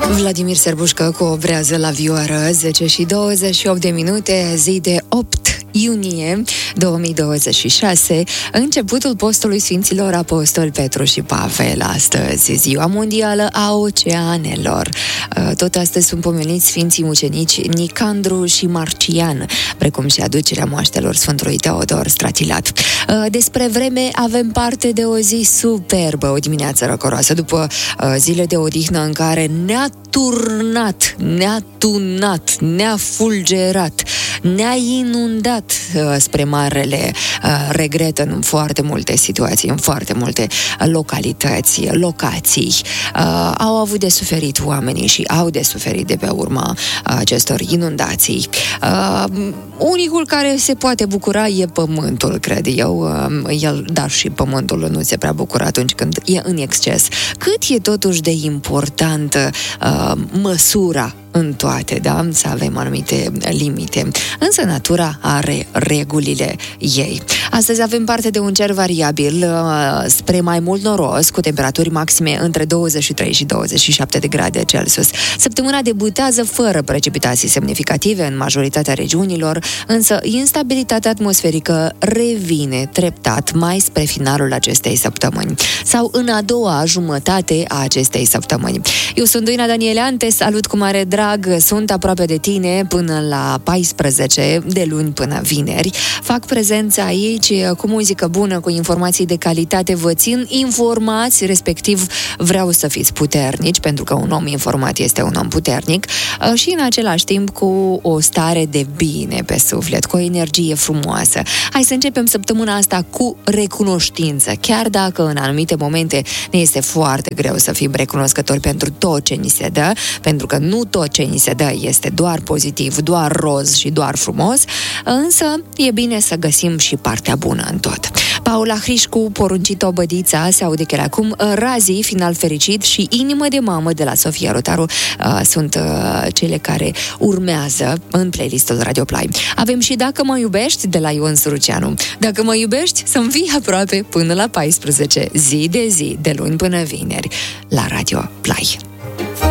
Vladimir Serbușcă cu o brează la vioară, 10:28, zi de 8 iunie 2026, începutul postului Sfinților Apostoli Petru și Pavel. Astăzi, ziua mondială a oceanelor. Tot astăzi sunt pomeniți Sfinții Mucenici Nicandru și Marcian, precum și aducerea moaștelor Sfântului Teodor Stratilat. Despre vreme avem parte de o zi superbă, o dimineață răcoroasă, după zile de odihnă în care ne-a turnat, ne-a tunat, ne-a fulgerat, ne-a inundat spre marele regret în foarte multe situații, în foarte multe localități, locații. Au avut de suferit oamenii și au de suferit de pe urma acestor inundații. Unicul care se poate bucura e pământul, cred eu, dar și pământul nu se prea bucură atunci când e în exces. Cât e totuși de importantă măsura în toate, da? Să avem anumite limite. Însă natura are regulile ei. Astăzi avem parte de un cer variabil spre mai mult noros, cu temperaturi maxime între 23 și 27 de grade Celsius. Săptămâna debutează fără precipitații semnificative în majoritatea regiunilor, însă instabilitatea atmosferică revine treptat mai spre finalul acestei săptămâni sau în a doua jumătate a acestei săptămâni. Eu sunt Doina Danielean, te salut cu mare drag, sunt aproape de tine până la 14, de luni până vineri. Fac prezența aici cu muzică bună, cu informații de calitate, vă țin informați, respectiv vreau să fiți puternici, pentru că un om informat este un om puternic, și în același timp cu o stare de bine pe suflet, cu o energie frumoasă. Hai să începem săptămâna asta cu recunoștință, chiar dacă în anumite momente ne este foarte greu să fim recunoscători pentru tot ce ni se dă, pentru că nu tot ce ni se dă este doar pozitiv, doar roz și doar frumos, însă e bine să găsim și partea bună în tot. Paula Hrișcu, Poruncit-o bădița, se aude chiar acum, Razi, Final fericit și Inimă de mamă de la Sofia Rotaru sunt cele care urmează în playlistul Radio Play. Avem și Dacă mă iubești de la Ion Suruceanu. Dacă mă iubești, să-mi fii aproape până la 14, zi de zi, de luni până vineri, la Radio Play.